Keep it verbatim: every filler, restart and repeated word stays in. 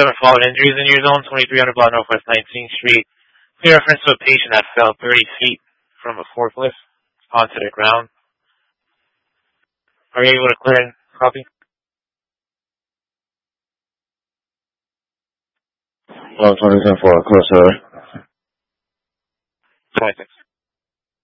seven following injuries in your zone, twenty-three hundred block Northwest nineteenth Street. Clear reference to a patient that fell thirty feet from a forklift onto the ground. Are you able to clear and copy? Well, twenty-seven for a close, sir. twenty-six.